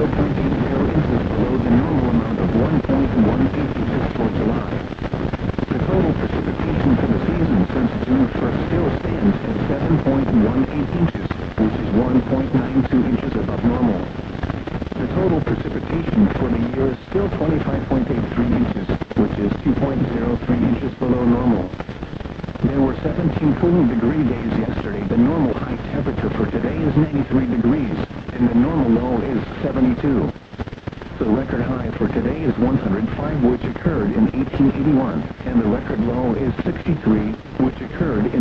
inches below the normal amount of 1.18 inches for July. The total precipitation for the season since June 1st still stands at 7.18 inches, which is 1.92 inches above normal. The total precipitation for the year is still 25.83 inches, which is 2.03 inches below normal. There were 17 cooling degree days yesterday. The normal high temperature for today is 93 degrees, and the normal low is 72. The record high for today is 105, which occurred in 1881, and the record low is 63, which occurred in